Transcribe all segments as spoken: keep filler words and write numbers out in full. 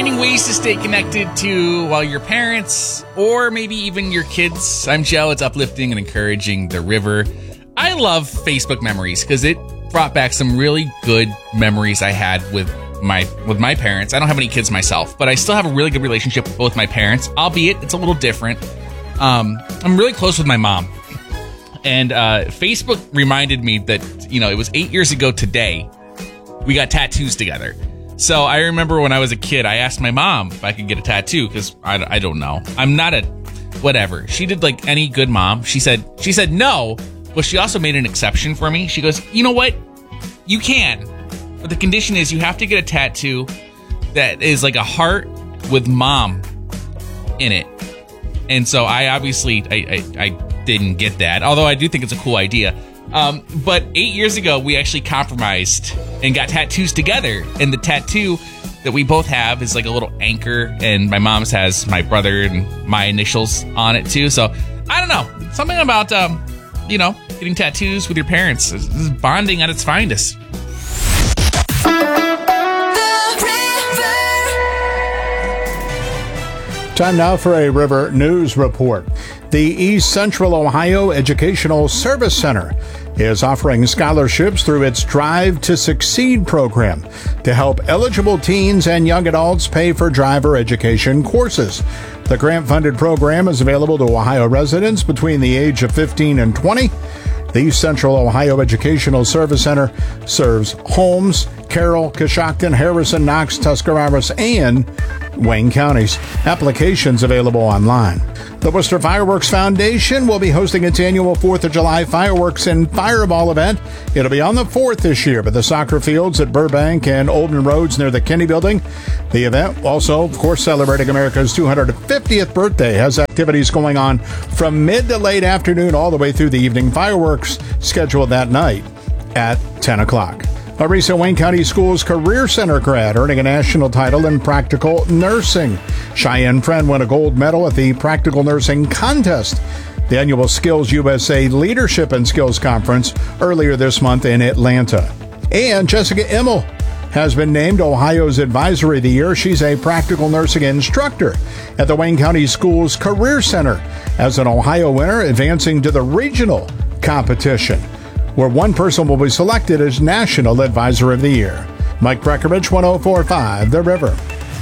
finding ways to stay connected to, well, your parents or maybe even your kids. I'm Joe. It's uplifting and encouraging the river. I love Facebook memories because it brought back some really good memories I had with my with my parents. I don't have any kids myself, but I still have a really good relationship with both my parents, albeit it's a little different. Um, I'm really close with my mom. And uh, Facebook reminded me that, you know, it was eight years ago today we got tattoos together. So I remember when I was a kid, I asked my mom if I could get a tattoo because I, I don't know. I'm not a whatever. She did like any good mom. She said she said no, but she also made an exception for me. She goes, you know what? You can. But the condition is you have to get a tattoo that is like a heart with mom in it. And so I obviously, I, I, I didn't get that, although I do think it's a cool idea. Um, but eight years ago, we actually compromised and got tattoos together. And the tattoo that we both have is like a little anchor. And my mom's has my brother and my initials on it too. So I don't know. Something about, um, you know, getting tattoos with your parents. This is bonding at its finest. Time now for a River News Report. The East Central Ohio Educational Service Center is offering scholarships through its Drive to Succeed program to help eligible teens and young adults pay for driver education courses. The grant-funded program is available to Ohio residents between the age of fifteen and twenty. The East Central Ohio Educational Service Center serves Holmes, Carroll, Coshocton, Harrison, Knox, Tuscarawas, and Wayne counties. Applications available online. The Worcester Fireworks Foundation will be hosting its annual fourth of July Fireworks and Fireball event. It'll be on the fourth this year at the soccer fields at Burbank and Olden Roads near the Kinney Building. The event, also, of course, celebrating America's two hundred fiftieth birthday, has activities going on from mid to late afternoon all the way through the evening. Fireworks scheduled that night at ten o'clock. A recent Wayne County Schools Career Center grad earning a national title in practical nursing. Cheyenne Friend won a gold medal at the Practical Nursing Contest, the annual Skills U S A Leadership and Skills Conference earlier this month in Atlanta. And Jessica Immel has been named Ohio's Advisory of the Year. She's a practical nursing instructor at the Wayne County Schools Career Center as an Ohio winner, advancing to the regional competition, where one person will be selected as National Advisor of the Year. Mike Breckenridge, one oh four point five The River.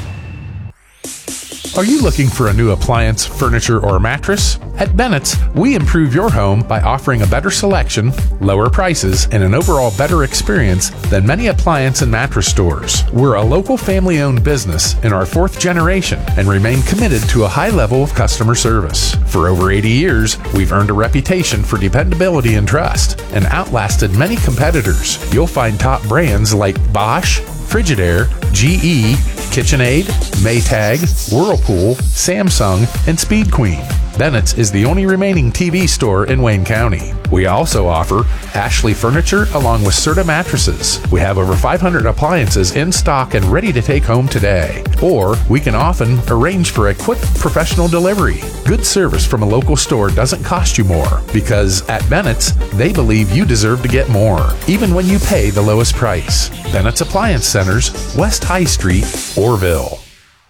Are you looking for a new appliance, furniture, or mattress? At Bennett's, we improve your home by offering a better selection, lower prices, and an overall better experience than many appliance and mattress stores. We're a local family-owned business in our fourth generation and remain committed to a high level of customer service. For over eighty years, we've earned a reputation for dependability and trust and outlasted many competitors. You'll find top brands like Bosch, Frigidaire, G E, KitchenAid, Maytag, Whirlpool, Samsung, and Speed Queen. Bennett's is the only remaining T V store in Wayne County. We also offer Ashley Furniture along with Serta Mattresses. We have over five hundred appliances in stock and ready to take home today. Or we can often arrange for a quick professional delivery. Good service from a local store doesn't cost you more because at Bennett's, they believe you deserve to get more, even when you pay the lowest price. Bennett's Appliance Centers, West High Street, Orville.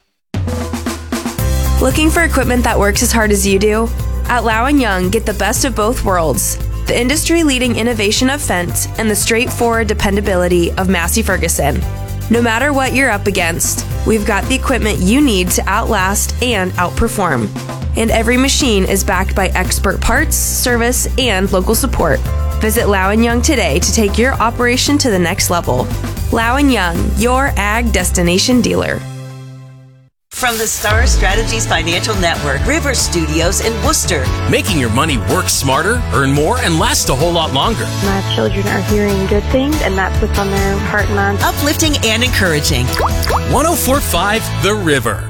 Looking for equipment that works as hard as you do? At Lau and Young, get the best of both worlds. The industry-leading innovation of Fendt and the straightforward dependability of Massey Ferguson. No matter what you're up against, we've got the equipment you need to outlast and outperform. And every machine is backed by expert parts, service, and local support. Visit Lau and Young today to take your operation to the next level. Lau and Young, your ag destination dealer. From the Star Strategies Financial Network, River Studios in Worcester. Making your money work smarter, earn more, and last a whole lot longer. My children are hearing good things, and that's what's on their heart and mind. Uplifting and encouraging. one oh four point five The River.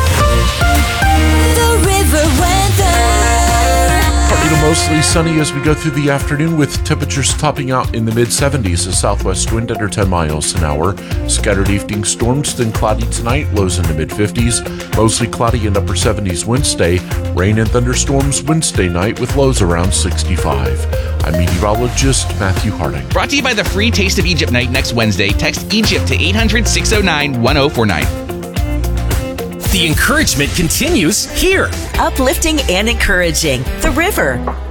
The River weather. Partly to mostly sunny as we go through the afternoon with temperatures topping out in the mid seventies. A southwest wind under ten miles an hour. Scattered evening storms, then cloudy tonight, lows in the mid fifties. Mostly cloudy and upper seventies Wednesday. Rain and thunderstorms Wednesday night with lows around sixty-five. I'm meteorologist Matthew Harding. Brought to you by the free Taste of Egypt night next Wednesday. Text Egypt to eight hundred, six oh nine, one oh four nine. The encouragement continues here. Uplifting and encouraging. The River.